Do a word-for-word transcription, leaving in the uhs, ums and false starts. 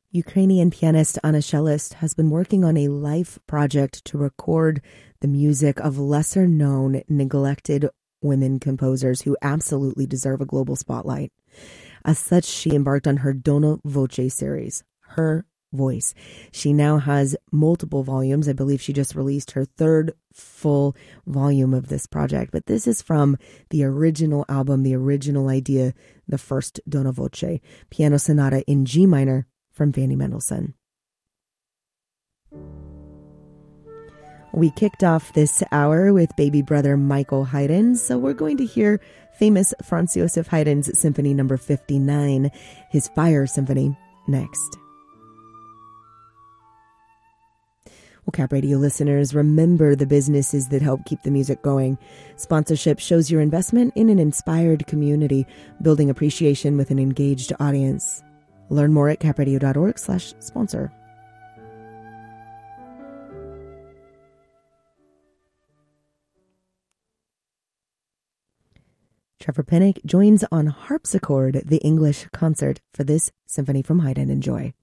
Ukrainian pianist Anna Shelest has been working on a life project to record the music of lesser-known, neglected women composers who absolutely deserve a global spotlight. As such, she embarked on her Dona Voce series, Her Voice. She now has multiple volumes. I believe she just released her third full volume of this project, but this is from the original album, the original idea, the first Dona Voce, Piano Sonata in G minor, from Fanny Mendelssohn. We kicked off this hour with baby brother Michael Haydn, so we're going to hear famous Franz Joseph Haydn's Symphony number fifty-nine, his Fire Symphony, next. Well, Cap Radio listeners, remember the businesses that help keep the music going. Sponsorship shows your investment in an inspired community, building appreciation with an engaged audience. Learn more at capradio.org slash sponsor. Trevor Pinnock joins on harpsichord the English concert for this symphony from Haydn. Enjoy.